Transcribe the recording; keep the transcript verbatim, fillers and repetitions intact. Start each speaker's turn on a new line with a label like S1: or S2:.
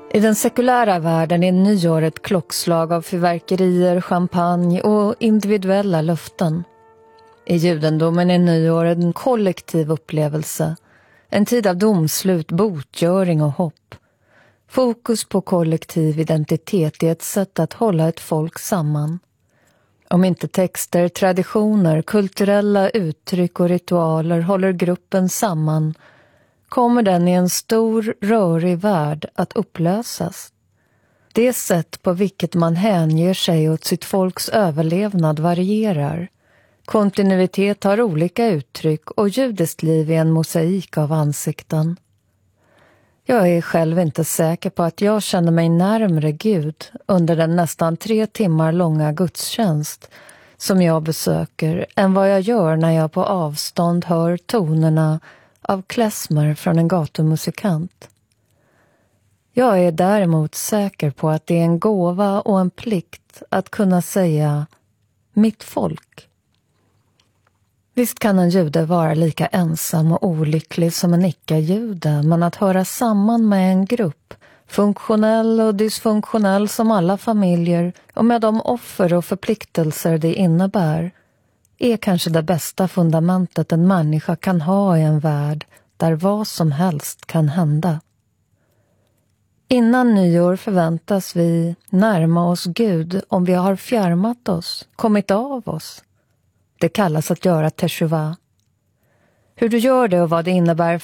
S1: I den sekulära världen är nyår ett klockslag av fyrverkerier, champagne och individuella löften. I judendomen är nyår en kollektiv upplevelse, en tid av domslut, botgöring och hopp. Fokus på kollektiv identitet är ett sätt att hålla ett folk samman. Om inte texter, traditioner, kulturella uttryck och ritualer håller gruppen samman, kommer den i en stor, rörig värld att upplösas. Det sätt på vilket man hänger sig åt sitt folks överlevnad varierar. Kontinuitet har olika uttryck och judiskt liv är en mosaik av ansikten. Jag är själv inte säker på att jag känner mig närmare Gud under den nästan tre timmar långa gudstjänst som jag besöker än vad jag gör när jag på avstånd hör tonerna av klezmer från en gatumusikant. Jag är däremot säker på att det är en gåva och en plikt att kunna säga mitt folk. Visst kan en jude vara lika ensam och olycklig som en icke-jude, men att höra samman med en grupp, funktionell och dysfunktionell som alla familjer och med de offer och förpliktelser det innebär, är kanske det bästa fundamentet en människa kan ha i en värld där vad som helst kan hända. Innan nyår förväntas vi närma oss Gud om vi har fjärmat oss, kommit av oss. Det kallas att göra teshuva. Hur du gör det och vad det innebär